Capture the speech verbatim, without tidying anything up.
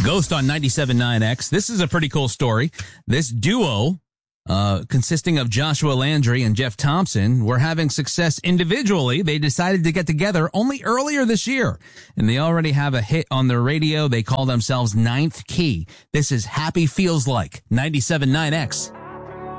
Ghost on ninety-seven point nine X. This is a pretty cool story. This duo, uh, consisting of Joshua Landry and Jeff Thompson, were having success individually. They decided to get together only earlier this year, and they already have a hit on their radio. They call themselves Ninth Key. This is Happy Feels Like, ninety-seven point nine X.